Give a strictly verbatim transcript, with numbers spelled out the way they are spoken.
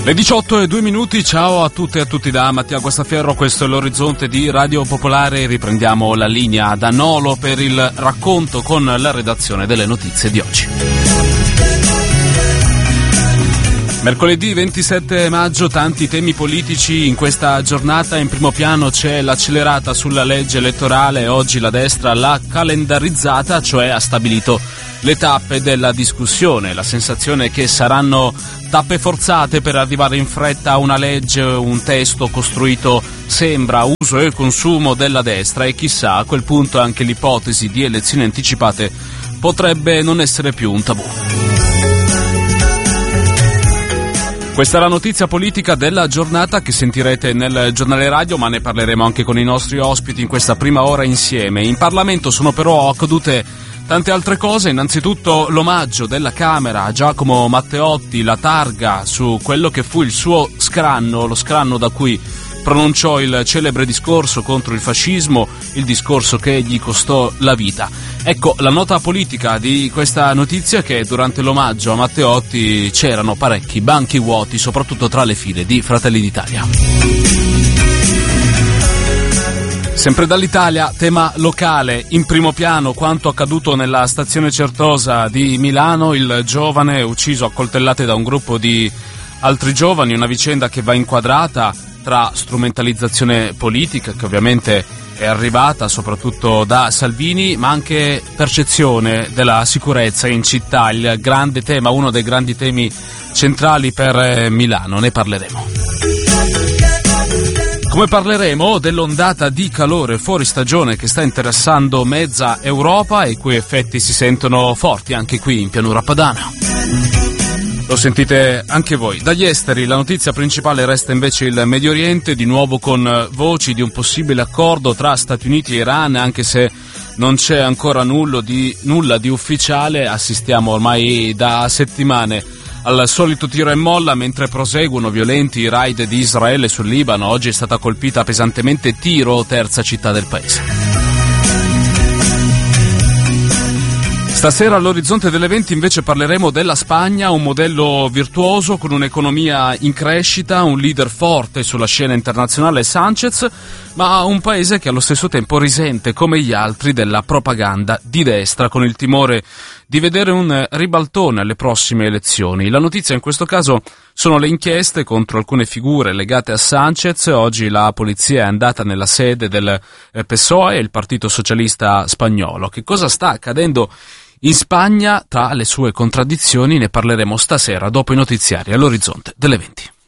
Le diciotto e due minuti, ciao a tutte e a tutti da Mattia Guastaferro, questo è l'orizzonte di Radio Popolare. Riprendiamo la linea da Nolo per il racconto con la redazione delle notizie di oggi. Mercoledì ventisette maggio, tanti temi politici in questa giornata. In primo piano c'è l'accelerata sulla legge elettorale. Oggi la destra l'ha calendarizzata, cioè ha stabilito le tappe della discussione. La sensazione è che saranno tappe forzate per arrivare in fretta a una legge, un testo costruito sembra a uso e consumo della destra, e chissà, a quel punto anche l'ipotesi di elezioni anticipate potrebbe non essere più un tabù. Questa è la notizia politica della giornata che sentirete nel giornale radio, ma ne parleremo anche con i nostri ospiti in questa prima ora insieme. In Parlamento sono però accadute tante altre cose. Innanzitutto l'omaggio della Camera a Giacomo Matteotti, la targa su quello che fu il suo scranno, lo scranno da cui pronunciò il celebre discorso contro il fascismo, il discorso che gli costò la vita. Ecco la nota politica di questa notizia, che durante l'omaggio a Matteotti c'erano parecchi banchi vuoti, soprattutto tra le file di Fratelli d'Italia. Sempre dall'Italia, tema locale, in primo piano quanto accaduto nella stazione Certosa di Milano, il giovane ucciso a coltellate da un gruppo di altri giovani, una vicenda che va inquadrata tra strumentalizzazione politica, che ovviamente è arrivata soprattutto da Salvini, ma anche percezione della sicurezza in città, il grande tema, uno dei grandi temi centrali per Milano. Ne parleremo. Come parleremo dell'ondata di calore fuori stagione che sta interessando mezza Europa e i cui effetti si sentono forti anche qui in Pianura Padana. Lo sentite anche voi. Dagli esteri la notizia principale resta invece il Medio Oriente, di nuovo con voci di un possibile accordo tra Stati Uniti e Iran, anche se non c'è ancora nulla di, nulla di ufficiale. Assistiamo ormai da settimane al solito tiro e molla mentre proseguono violenti i raid di Israele sul Libano. Oggi è stata colpita pesantemente Tiro, terza città del paese. Stasera all'orizzonte dell'eventi invece parleremo della Spagna, un modello virtuoso con un'economia in crescita, un leader forte sulla scena internazionale Sánchez, ma un paese che allo stesso tempo risente come gli altri della propaganda di destra, con il timore di vedere un ribaltone alle prossime elezioni. La notizia in questo caso sono le inchieste contro alcune figure legate a Sánchez. Oggi la polizia è andata nella sede del P S O E, il Partito Socialista Spagnolo. Che cosa sta accadendo in Spagna? Tra le sue contraddizioni ne parleremo stasera dopo i notiziari all'orizzonte delle venti.